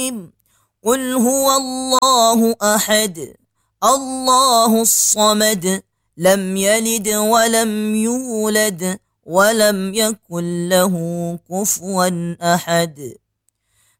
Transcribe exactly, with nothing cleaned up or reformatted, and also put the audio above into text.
قل هو الله أحد الله الصمد لم يلد ولم يولد ولم يكن له كفوا أحد.